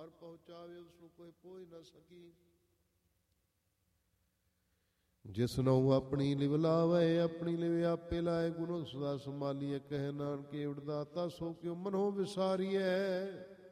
ਪਾਰ ਪਹੁੰਚਾਵੇ, ਉਸ ਨੂੰ ਕੋਈ ਪਹੁੰਚ ਨਾ ਸਕੀ। ਜਿਸ ਨੂੰ ਆਪਣੀ ਲਿਵ ਲਾਵੇ, ਆਪਣੀ ਲਿਵ ਆਪੇ ਲਾਏ, ਗੁਰੂ ਸਦਾ ਸੰਭਾਲੀਏ। ਕਹਿ ਨਾਨਕ ਏਵੜ ਦਾਤਾ ਸੋ ਕਿਉ ਮਨੋ ਵਿਸਾਰੀਐ।